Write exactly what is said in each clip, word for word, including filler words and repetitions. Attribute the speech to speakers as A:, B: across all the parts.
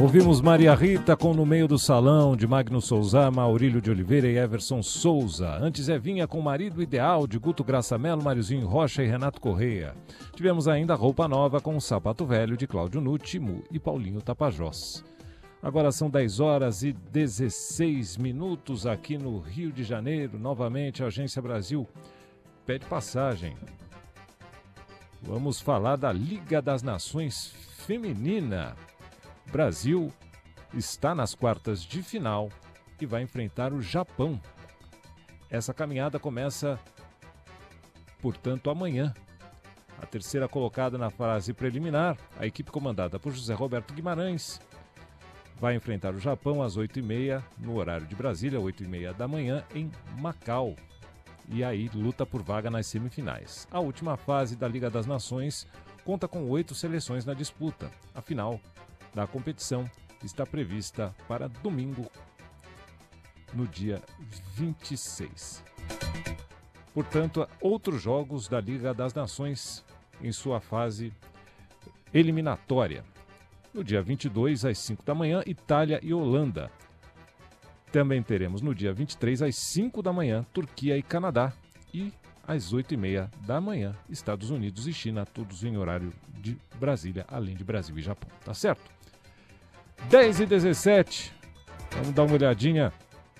A: Ouvimos Maria Rita com No Meio do Salão, de Magno Souza, Maurílio de Oliveira e Everson Souza. Antes Evinha com Marido Ideal, de Guto Graça Mello, Mariozinho Rocha e Renato Correia. Tivemos ainda Roupa Nova com Sapato Velho, de Cláudio Nutti, Mu e Paulinho Tapajós. Agora são dez horas e dezesseis minutos aqui no Rio de Janeiro. Novamente a Agência Brasil pede passagem. Vamos falar da Liga das Nações Feminina. Brasil está nas quartas de final e vai enfrentar o Japão. Essa caminhada começa, portanto, amanhã. A terceira colocada na fase preliminar, a equipe comandada por José Roberto Guimarães, vai enfrentar o Japão às oito e meia, no horário de Brasília, oito e meia da manhã, em Macau. E aí luta por vaga nas semifinais. A última fase da Liga das Nações conta com oito seleções na disputa. A final da competição está prevista para domingo, no dia vinte e seis. Portanto, outros jogos da Liga das Nações em sua fase eliminatória. No dia vinte e dois, às cinco da manhã, Itália e Holanda. Também teremos no dia vinte e três, às cinco da manhã, Turquia e Canadá. E às oito e meia da manhã, Estados Unidos e China, todos em horário de Brasília, além de Brasil e Japão. Tá certo? dez e dezessete. Vamos dar uma olhadinha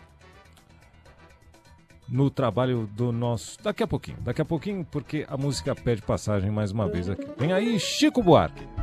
A: no trabalho do nosso... Daqui a pouquinho, daqui a pouquinho, porque a música pede passagem mais uma vez aqui. Vem aí, Chico Buarque.